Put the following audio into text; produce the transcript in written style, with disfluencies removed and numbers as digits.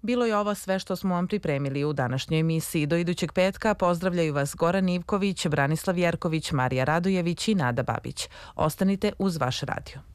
Bilo je ovo sve što smo vam pripremili u današnjoj emisiji. Do idućeg petka pozdravljaju vas Goran Ivković, Branislav Jerković, Marija Radojević i Nada Babić. Ostanite uz vaš radio.